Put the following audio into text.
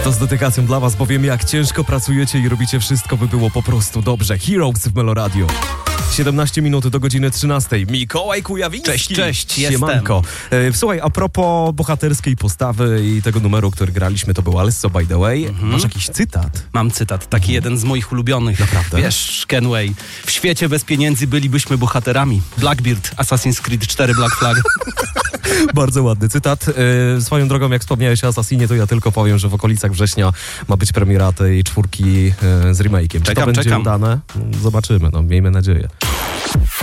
To z dedykacją dla was, bo wiem jak ciężko pracujecie i robicie wszystko, by było po prostu dobrze. Heroes w Meloradio. 17 minut do godziny 13. Mikołaj Kujawiński. Cześć, Siemanko. Słuchaj, a propos bohaterskiej postawy i tego numeru, który graliśmy, to był Also by the way. Masz jakiś cytat? Mam cytat, taki jeden z moich ulubionych. Naprawdę? Wiesz, Kenway, w świecie bez pieniędzy bylibyśmy bohaterami. Blackbeard, Assassin's Creed 4 Black Flag. Bardzo ładny cytat. Swoją drogą, jak wspomniałeś o Assassinie, to ja tylko powiem, że w okolicach września ma być premiera tej 4 z remake'iem. Czy to będzie udane? Zobaczymy, miejmy nadzieję.